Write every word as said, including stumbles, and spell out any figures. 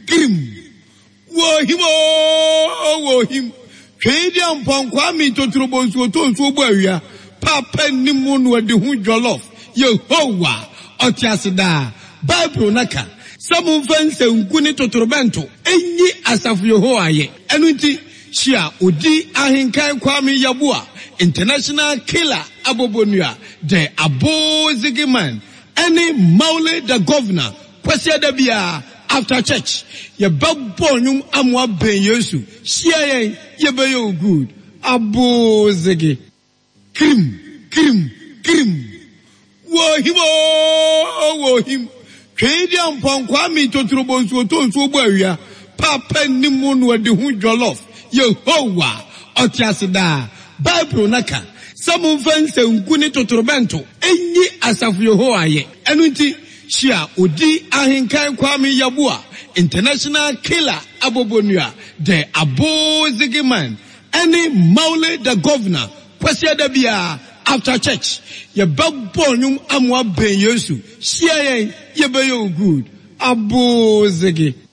Grim. Wo him oh wo him. Twediam Ponkwami to Trobonso to Soboya. Papa Nimun wa de hu jollof. Yehowa otiasida. Bible naka. Samu fanse nkuni to Trobento. Enyi asafu Yehowa ye. Enunti Shia Udi Ahinkai Kwame Yabua International Killer Abobonua the Abo Zigiman any Maule the governor Kwasia Debia after church ye babonum amwa ben Yesu Shia ye beyo good Abo Zigi Krim Krim Krim Wo him wo him Twediam Ponkwami to Trobonso to Soboya Papa Nimun wa de hu jollof Yehowa otiasida Bible naka samu fanse nkuni to Trobento enyi asafu Yehowa ye enunti Shia Udi Ahinkai Kwame Yabua International Killer Abobonua the Abo Zigiman any Maule the governor Kwasia Debia after church ye babonum amwa ben Yesu Shia ye beyo good Abo Zigi